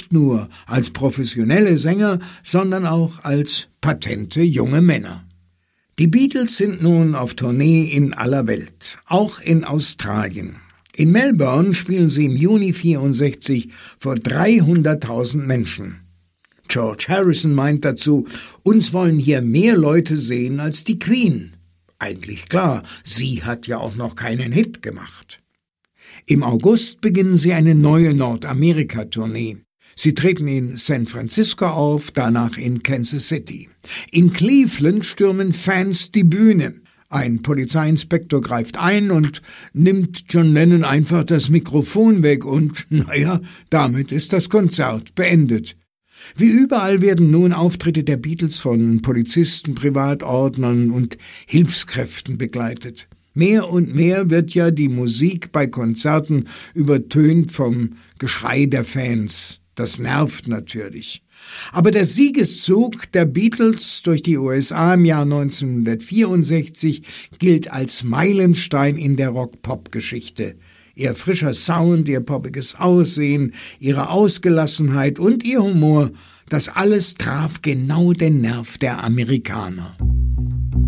nicht nur als professionelle Sänger, sondern auch als patente junge Männer. Die Beatles sind nun auf Tournee in aller Welt, auch in Australien. In Melbourne spielen sie im Juni 1964 vor 300.000 Menschen. George Harrison meint dazu, uns wollen hier mehr Leute sehen als die Queen. Eigentlich klar, sie hat ja auch noch keinen Hit gemacht. Im August beginnen sie eine neue Nordamerika-Tournee. Sie treten in San Francisco auf, danach in Kansas City. In Cleveland stürmen Fans die Bühne. Ein Polizeiinspektor greift ein und nimmt John Lennon einfach das Mikrofon weg und, damit ist das Konzert beendet. Wie überall werden nun Auftritte der Beatles von Polizisten, Privatordnern und Hilfskräften begleitet. Mehr und mehr wird ja die Musik bei Konzerten übertönt vom Geschrei der Fans. Das nervt natürlich. Aber der Siegeszug der Beatles durch die USA im Jahr 1964 gilt als Meilenstein in der Rock-Pop-Geschichte. Ihr frischer Sound, ihr poppiges Aussehen, ihre Ausgelassenheit und ihr Humor, das alles traf genau den Nerv der Amerikaner.